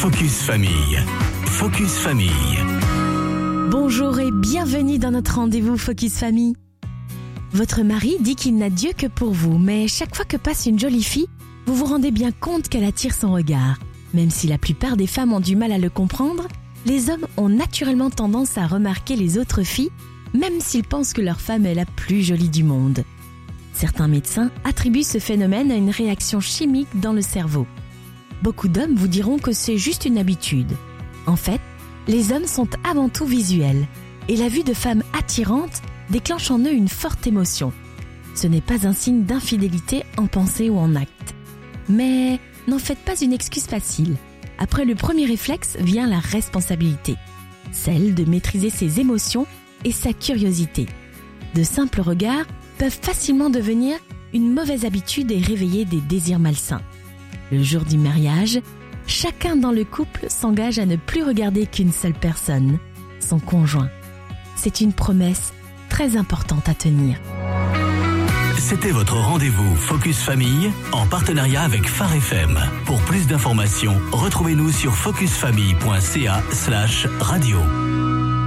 Focus Famille. Focus Famille. Bonjour et bienvenue dans notre rendez-vous Focus Famille. Votre mari dit qu'il n'a Dieu que pour vous, mais chaque fois que passe une jolie fille, vous vous rendez bien compte qu'elle attire son regard. Même si la plupart des femmes ont du mal à le comprendre, les hommes ont naturellement tendance à remarquer les autres filles, même s'ils pensent que leur femme est la plus jolie du monde. Certains médecins attribuent ce phénomène à une réaction chimique dans le cerveau. Beaucoup d'hommes vous diront que c'est juste une habitude. En fait, les hommes sont avant tout visuels, et la vue de femmes attirantes déclenche en eux une forte émotion. Ce n'est pas un signe d'infidélité en pensée ou en acte. Mais n'en faites pas une excuse facile. Après le premier réflexe vient la responsabilité, celle de maîtriser ses émotions et sa curiosité. De simples regards peuvent facilement devenir une mauvaise habitude et réveiller des désirs malsains. Le jour du mariage, chacun dans le couple s'engage à ne plus regarder qu'une seule personne, son conjoint. C'est une promesse très importante à tenir. C'était votre rendez-vous Focus Famille en partenariat avec Phare FM. Pour plus d'informations, retrouvez-nous sur focusfamille.ca/radio.